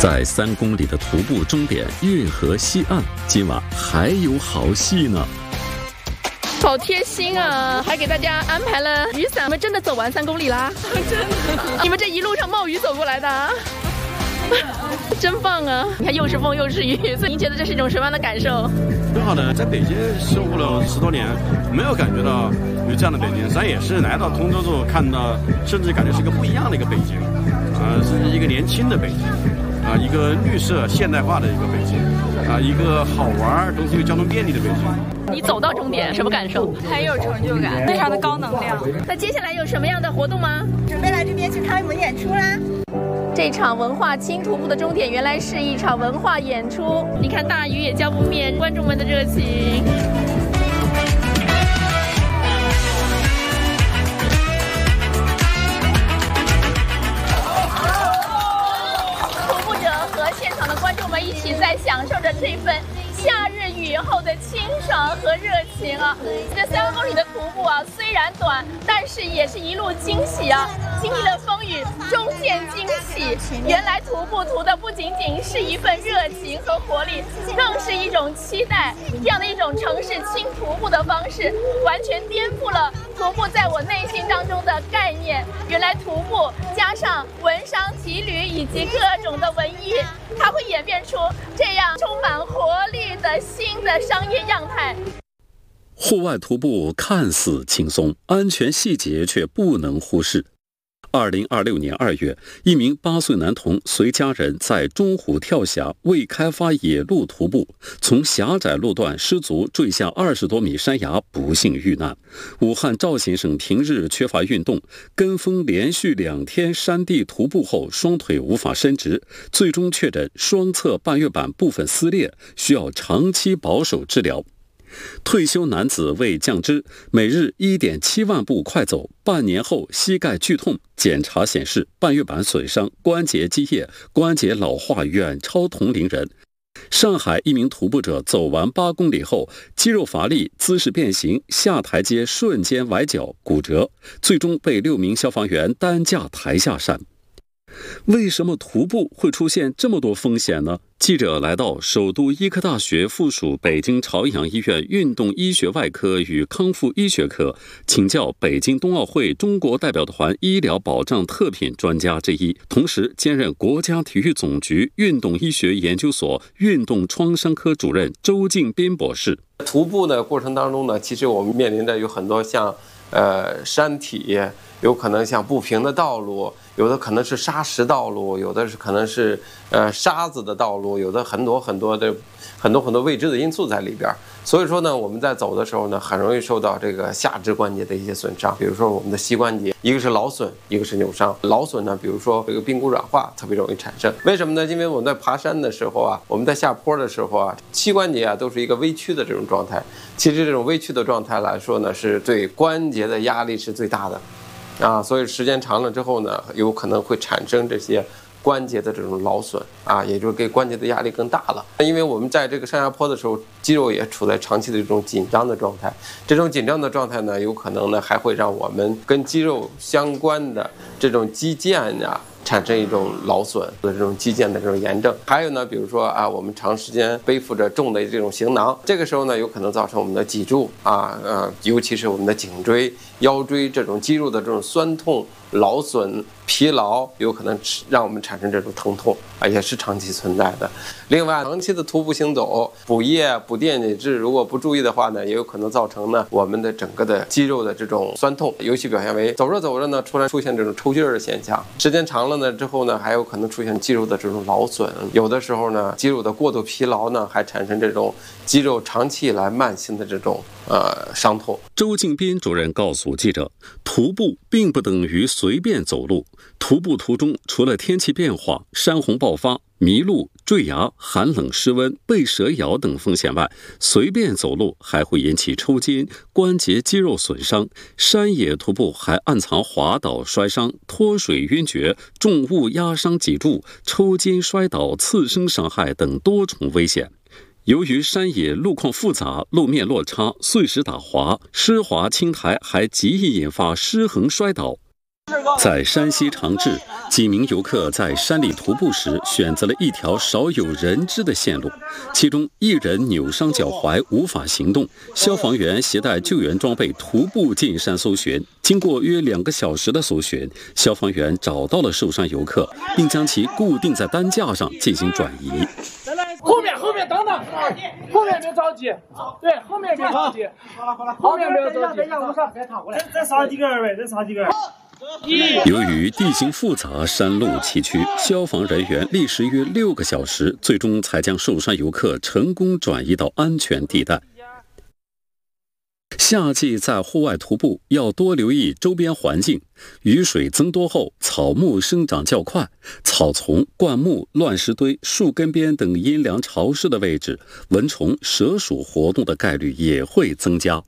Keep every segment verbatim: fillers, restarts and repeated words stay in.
在三公里的徒步终点运河西岸，今晚还有好戏呢。 好贴心啊，还给大家安排了雨伞。你们真的走完三公里啦？真的？你们这一路上冒雨走过来的？真棒啊！你看又是风又是雨，所以您觉得这是一种什么样的感受？ 很好的，在北京生活了十多年，没有感觉到有这样的北京。咱也是来到通州之后看到，甚至感觉是一个不一样的一个北京，啊、呃，是一个年轻的北京，啊、呃，一个绿色现代化的一个北京，啊、呃，一个好玩同时又交通便利的北京。 你走到终点什么感受？ 很有成就感，非常的高能量。 那接下来有什么样的活动吗？ 准备来这边去看一门演出啦。 这场文化轻徒步的终点原来是一场文化演出，你看大雨也浇不灭观众们的热情。徒步者和现场的观众们一起在享受着这份夏日雨后的清爽和热情啊！这三公里的徒步啊，虽然短，但是也是一路惊喜啊！经历了风雨，终见惊喜。原来徒步图的不仅仅是一份热情和活力，更是一种期待。这样的一种城市轻徒步的方式，完全颠覆了徒步在我内心当中的概念。原来徒步加上文商体旅以及各种的文艺，它会演变出这样充满活力的新的商业样态。 户外徒步看似轻松，安全细节却不能忽视。二零二六年二月，一名八岁男童随家人在中湖跳峡未开发野路徒步，从狭窄路段失足坠下二十多米山崖，不幸遇难。武汉赵先生平日缺乏运动，跟风连续两天山地徒步后，双腿无法伸直，最终确诊双侧半月板部分撕裂，需要长期保守治疗。退休男子为降脂，每日 一点七万步快走，半年后膝盖剧痛，检查显示半月板损伤，关节积液，关节老化远超同龄人。上海一名徒步者走完八公里后，肌肉乏力，姿势变形，下台阶瞬间崴脚骨折，最终被六名消防员担架抬下山。为什么徒步会出现这么多风险呢？记者来到首都医科大学附属北京朝阳医院运动医学外科与康复医学科，请教北京冬奥会中国代表团医疗保障特聘专家之一，同时兼任国家体育总局运动医学研究所运动创伤科主任周敬斌博士。 徒步的过程当中呢，其实我们面临着有很多像呃山体，有可能像不平的道路，有的可能是砂石道路，有的是可能是呃沙子的道路，有的很多很多的很多很多未知的因素在里边。所以说呢，我们在走的时候呢，很容易受到这个下肢关节的一些损伤，比如说我们的膝关节，一个是劳损，一个是扭伤。劳损呢，比如说这个髌骨软化特别容易产生。为什么呢？因为我们在爬山的时候啊，我们在下坡的时候啊，膝关节啊都是一个微曲的这种状态。其实这种微曲的状态来说呢，是对关节的压力是最大的。啊，所以时间长了之后呢，有可能会产生这些关节的这种劳损啊，也就是给关节的压力更大了。因为我们在这个上下坡的时候，肌肉也处在长期的这种紧张的状态，这种紧张的状态呢，有可能呢还会让我们跟肌肉相关的这种肌腱呀、啊。产生一种劳损的这种肌腱的这种炎症。还有呢，比如说啊，我们长时间背负着重的这种行囊，这个时候呢，有可能造成我们的脊柱啊，呃，尤其是我们的颈椎、腰椎这种肌肉的这种酸痛、劳损、疲劳，有可能让我们产生这种疼痛啊，也是长期存在的。另外，长期的徒步行走，补液、补电解质，如果不注意的话呢，也有可能造成呢我们的整个的肌肉的这种酸痛，尤其表现为走着走着呢，突然出现这种抽筋儿的现象，时间长了呢之后呢，还有可能出现肌肉的这种劳损，有的时候呢，肌肉的过度疲劳呢，还产生这种肌肉长期以来慢性的这种呃伤痛。 周敬斌主任告诉记者，徒步并不等于随便走路，徒步途中除了天气变化、山洪爆发、迷路、坠崖、寒冷湿温、被蛇咬等风险外，随便走路还会引起抽筋、关节肌肉损伤。山野徒步还暗藏滑倒摔伤、脱水晕厥、重物压伤脊柱、抽筋摔倒、次生伤害等多重危险。由于山野路况复杂，路面落差，碎石打滑，湿滑青苔还极易引发失衡摔倒。在山西长治， 几名游客在山里徒步时，选择了一条少有人知的线路，其中一人扭伤脚踝无法行动，消防员携带救援装备徒步进山搜寻。经过约两个小时的搜寻，消防员找到了受伤游客，并将其固定在担架上进行转移。 后面后面等等，后面别着急，对，后面别着急，好了好了，后面别着急，再再杀几个二位，再杀几个。 由于地形复杂、山路崎岖，消防人员历时约六个小时，最终才将受伤游客成功转移到安全地带。夏季在户外徒步要多留意周边环境，雨水增多后，草木生长较快，草丛、灌木、乱石堆、树根边等阴凉潮湿的位置，蚊虫、蛇鼠活动的概率也会增加。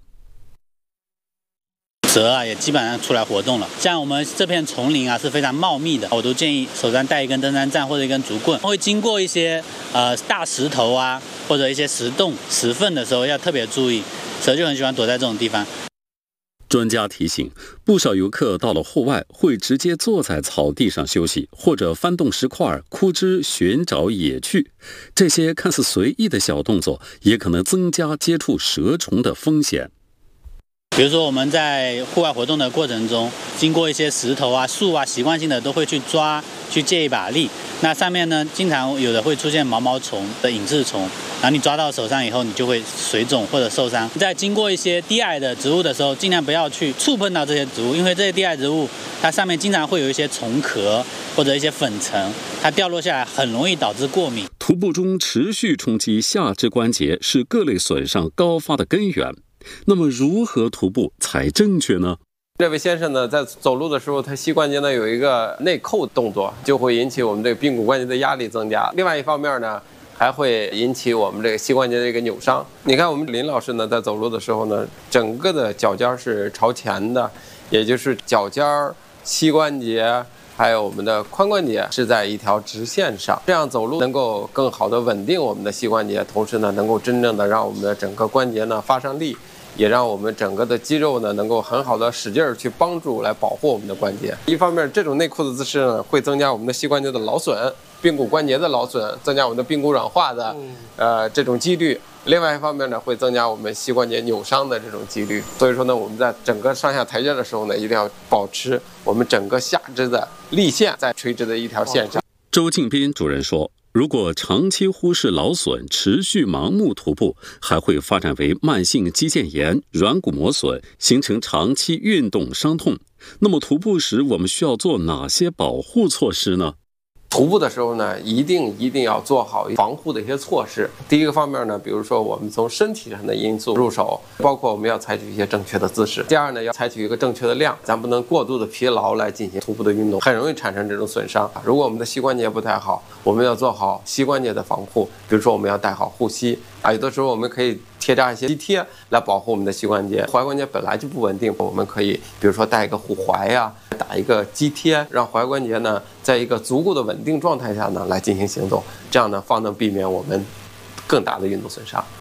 蛇啊，也基本上出来活动了。像我们这片丛林啊是非常茂密的，我都建议手上带一根登山杖或者一根竹棍。会经过一些呃大石头啊，或者一些石洞、石缝的时候，要特别注意。蛇就很喜欢躲在这种地方。 专家提醒，不少游客到了户外会直接坐在草地上休息，或者翻动石块、枯枝寻找野趣。这些看似随意的小动作，也可能增加接触蛇虫的风险。 比如说我们在户外活动的过程中，经过一些石头啊、树啊，习惯性的都会去抓，去借一把力。那上面呢，经常有的会出现毛毛虫的隐翅虫，然后你抓到手上以后，你就会水肿或者受伤。在经过一些低矮的植物的时候，尽量不要去触碰到这些植物，因为这些低矮植物它上面经常会有一些虫壳或者一些粉尘，它掉落下来很容易导致过敏。 徒步中持续冲击下肢关节是各类损伤高发的根源。那么如何徒步才正确呢？ 这位先生呢，在走路的时候，他膝关节呢有一个内扣动作，就会引起我们这个髌骨关节的压力增加。另外一方面呢，还会引起我们这个膝关节的一个扭伤。你看我们林老师呢，在走路的时候呢，整个的脚尖是朝前的，也就是脚尖、膝关节还有我们的髋关节是在一条直线上，这样走路能够更好的稳定我们的膝关节，同时呢，能够真正的让我们的整个关节呢发上力。也让我们整个的肌肉呢，能够很好的使劲儿去帮助来保护我们的关节。一方面，这种内扣的姿势呢，会增加我们的膝关节的劳损、髌骨关节的劳损，增加我们的髌骨软化的呃这种几率。另外一方面呢，会增加我们膝关节扭伤的这种几率。所以说呢，我们在整个上下台阶的时候呢，一定要保持我们整个下肢的力线在垂直的一条线上。 周敬斌主任说，如果长期忽视劳损，持续盲目徒步，还会发展为慢性肌腱炎、软骨磨损，形成长期运动伤痛。那么徒步时我们需要做哪些保护措施呢？ 徒步的时候呢，一定一定要做好防护的一些措施。第一个方面呢，比如说我们从身体上的因素入手，包括我们要采取一些正确的姿势。第二呢，要采取一个正确的量，咱不能过度的疲劳来进行徒步的运动，很容易产生这种损伤。如果我们的膝关节不太好，我们要做好膝关节的防护，比如说我们要戴好护膝啊，有的时候我们可以贴扎一些肌贴来保护我们的膝关节。踝关节本来就不稳定，我们可以比如说带一个护踝呀、啊，打一个肌贴，让踝关节呢在一个足够的稳定状态下呢来进行行动，这样呢方能避免我们更大的运动损伤。